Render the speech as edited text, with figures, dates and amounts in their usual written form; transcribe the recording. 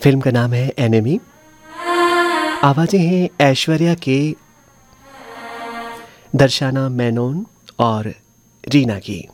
Film का नाम है एनिमी। आवाज़ें हैं ऐश्वर्या के, दर्शना मेनन और रीना की।